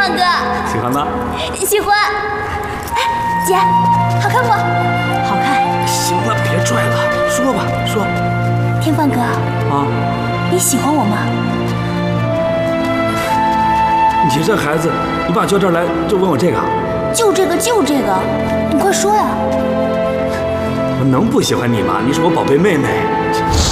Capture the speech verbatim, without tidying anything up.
放哥， 喜欢吗？ 喜欢。哎，姐，好看不？好看。 行了，别拽了，说吧，说。 天放哥啊， 你喜欢我吗？ 你这孩子，你爸叫这儿来就问我这个？ 就这个，就这个，你快说呀！ 我能不喜欢你吗？你是我宝贝妹妹。